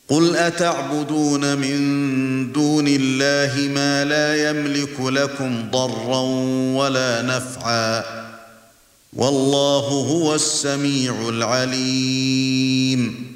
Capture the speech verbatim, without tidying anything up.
قُلْ أَتَعْبُدُونَ مِن دُونِ اللَّهِ مَا لَا يَمْلِكُ لَكُمْ ضَرًّا وَلَا نَفْعًا وَاللَّهُ هُوَ السَّمِيعُ الْعَلِيمُ